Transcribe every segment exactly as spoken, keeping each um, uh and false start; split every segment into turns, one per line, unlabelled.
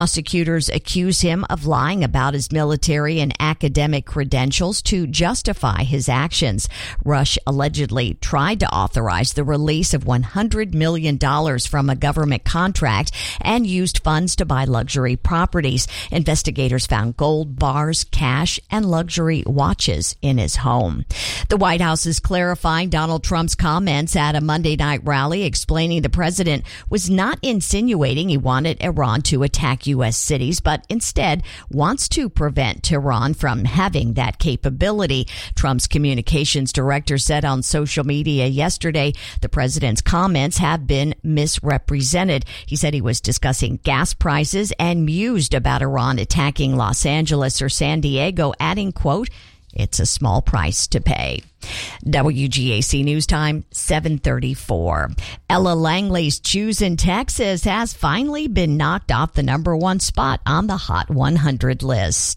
Prosecutors accuse him of lying about his military and academic credentials to justify his actions. Rush allegedly tried to authorize the release of one hundred million dollars from a government contract and used funds to buy luxury properties. Investigators found gold bars, cash, and luxury watches in his home. The White House is clarifying Donald Trump's comments at a Monday night rally, explaining the president was not insinuating he wanted Iran to attack U S cities, but instead wants to prevent Tehran from having that capability. Trump's communications director said on social media yesterday the president's comments have been misrepresented. He said he was discussing gas prices and mused about Iran attacking Los Angeles or San Diego, adding, quote, "It's a small price to pay." W G A C News Time, seven thirty-four. Ella Langley's Choosing Texas has finally been knocked off the number one spot on the Hot one hundred list.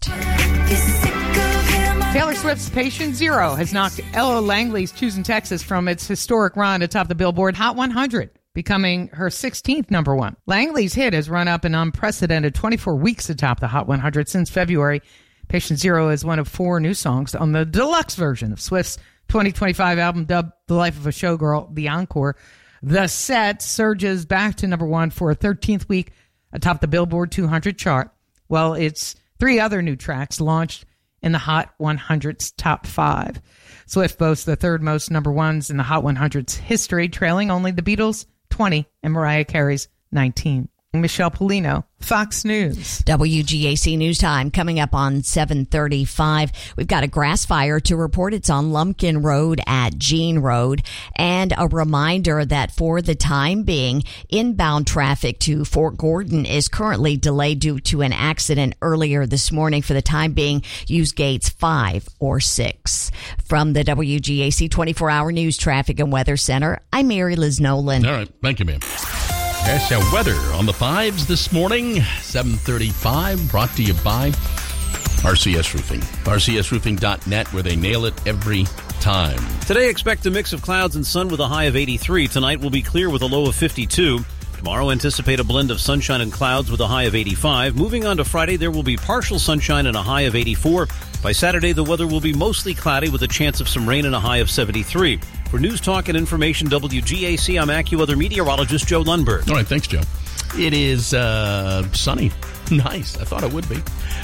Taylor Swift's Patient Zero has knocked Ella Langley's Choosing Texas from its historic run atop the Billboard Hot one hundred, becoming her sixteenth number one. Langley's hit has run up an unprecedented twenty-four weeks atop the Hot one hundred since February. Patient Zero is one of four new songs on the deluxe version of Swift's twenty twenty-five album dubbed The Life of a Showgirl, The Encore. The set surges back to number one for a thirteenth week atop the Billboard two hundred chart, while its three other new tracks launched in the Hot one hundred's top five. Swift boasts the third most number ones in the Hot one hundred's history, trailing only the Beatles' twenty and Mariah Carey's nineteen. Michelle Polino, Fox News.
W G A C News Time coming up on seven thirty-five. We've got a grass fire to report. It's on Lumpkin Road at Jean Road. And a reminder that for the time being, inbound traffic to Fort Gordon is currently delayed due to an accident earlier this morning. For the time being, use gates five or six. From the W G A C twenty-four hour News Traffic and Weather Center, I'm Mary Liz Nolan.
All right. Thank you, ma'am. Yes, yeah, weather on the fives this morning, seven thirty-five, brought to you by R C S Roofing. R C S roofing dot net, where they nail it every time.
Today, expect a mix of clouds and sun with a high of eighty-three. Tonight will be clear with a low of fifty-two. Tomorrow, anticipate a blend of sunshine and clouds with a high of eighty-five. Moving on to Friday, there will be partial sunshine and a high of eighty-four. By Saturday, the weather will be mostly cloudy with a chance of some rain and a high of seventy-three. For News Talk and Information W G A C, I'm AccuWeather meteorologist Joe Lundberg.
All right, thanks, Joe. It is uh, sunny. Nice. I thought it would be.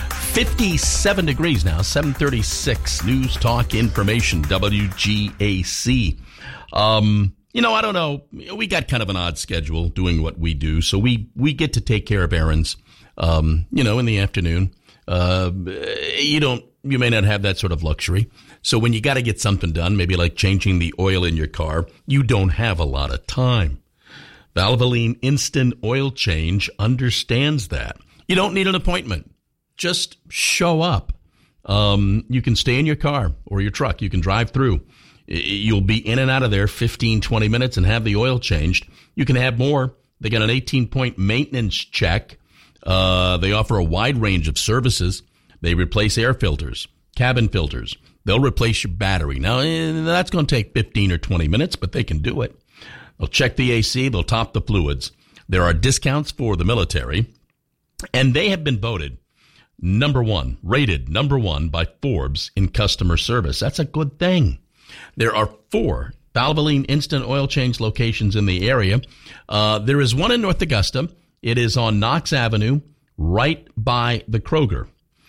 fifty-seven degrees now, seven thirty-six. News Talk Information W G A C. Um... You know, I don't know. We got kind of an odd schedule doing what we do. So we, we get to take care of errands, um, you know, in the afternoon. Uh, you don't, you may not have that sort of luxury. So when you got to get something done, maybe like changing the oil in your car, you don't have a lot of time. Valvoline Instant Oil Change understands that. You don't need an appointment. Just show up. Um, you can stay in your car or your truck. You can drive through. You'll be in and out of there fifteen, twenty minutes and have the oil changed. You can have more. They got an eighteen-point maintenance check. Uh, they offer a wide range of services. They replace air filters, cabin filters. They'll replace your battery. Now, that's going to take fifteen or twenty minutes, but they can do it. They'll check the A C. They'll top the fluids. There are discounts for the military. And they have been voted number one, rated number one by Forbes in customer service. That's a good thing. There are four Valvoline Instant Oil Change locations in the area. Uh, there is one in North Augusta. It is on Knox Avenue, right by the Kroger.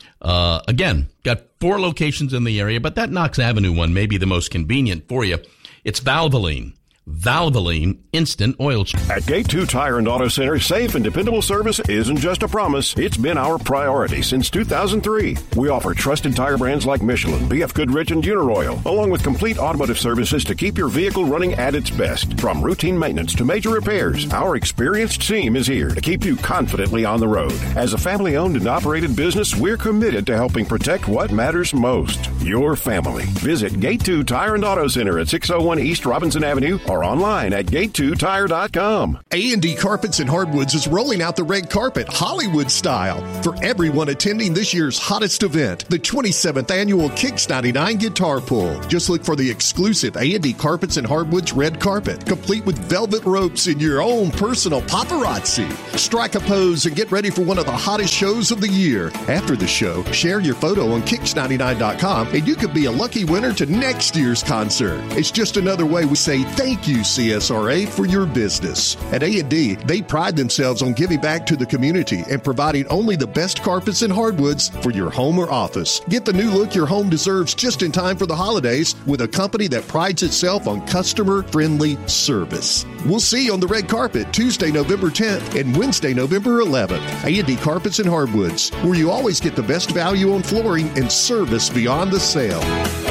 Uh, again, got four locations in the area, but that Knox Avenue one may be the most convenient for you. It's Valvoline. Valvoline Instant Oil Change.
At Gate two Tire and Auto Center, safe and dependable service isn't just a promise. It's been our priority since two thousand three. We offer trusted tire brands like Michelin, B F Goodrich, and Uniroyal, along with complete automotive services to keep your vehicle running at its best. From routine maintenance to major repairs, our experienced team is here to keep you confidently on the road. As a family-owned and operated business, we're committed to helping protect what matters most, your family. Visit Gate two Tire and Auto Center at six oh one East Robinson Avenue or online at gate two tire dot com.
A and D Carpets and Hardwoods is rolling out the red carpet Hollywood style for everyone attending this year's hottest event, the twenty-seventh annual Kicks ninety-nine Guitar Pull. Just look for the exclusive A and D Carpets and Hardwoods red carpet, complete with velvet ropes and your own personal paparazzi. Strike a pose and get ready for one of the hottest shows of the year. After the show, share your photo on kicks ninety-nine dot com and you could be a lucky winner to next year's concert. It's just another way we say thank you, C S R A, for your business. At A and D, they pride themselves on giving back to the community and providing only the best carpets and hardwoods for your home or office. Get the new look your home deserves just in time for the holidays with a company that prides itself on customer-friendly service. We'll see you on the red carpet Tuesday, November tenth and Wednesday, November eleventh. A and D Carpets and Hardwoods, where you always get the best value on flooring and service beyond the sale.